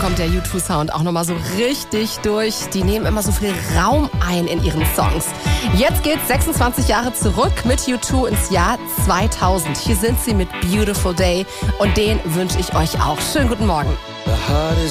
kommt der U2-Sound auch nochmal so richtig durch. Die nehmen immer so viel Raum ein in ihren Songs. Jetzt geht's 26 Jahre zurück mit U2 ins Jahr 2000. Hier sind sie mit Beautiful Day und den wünsche ich euch auch. Schönen guten Morgen.